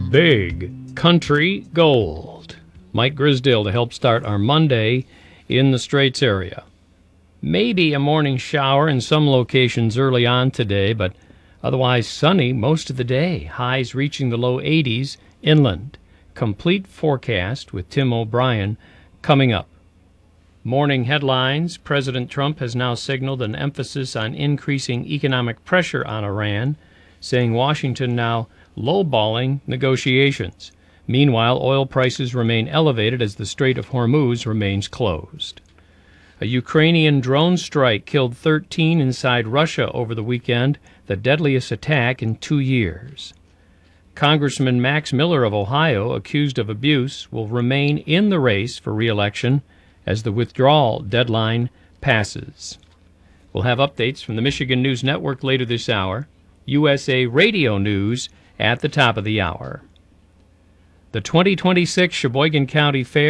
Big Country Gold. Mike Grisdale to help start our Monday in the Straits area. Maybe a morning shower in some locations early on today, but otherwise sunny most of the day. Highs reaching the low 80s inland. Complete forecast with Tim O'Brien coming up. Morning headlines. President Trump has now signaled an emphasis on increasing economic pressure on Iran, saying Washington now lowballing negotiations. Meanwhile, oil prices remain elevated as the Strait of Hormuz remains closed. A Ukrainian drone strike killed 13 inside Russia over the weekend, the deadliest attack in 2 years. Congressman Max Miller of Ohio, accused of abuse, will remain in the race for re-election as the withdrawal deadline passes. We'll have updates from the Michigan News Network later this hour. USA Radio News at the top of the hour. The 2026 Sheboygan County Fair